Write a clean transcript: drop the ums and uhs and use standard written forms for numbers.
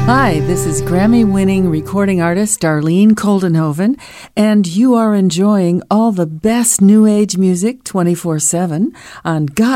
Hi, this is Grammy-winning recording artist Darlene Koldenhoven, and you are enjoying all the best New Age music 24/7 on God